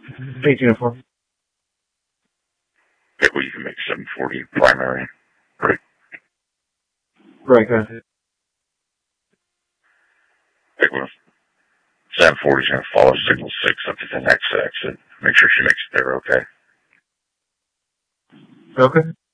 1804. Okay, well, you can make 740 primary. Right. Right, go ahead. Okay, well, 740 is going to follow signal 6 up to the next exit. Make sure she makes it there, okay? Okay.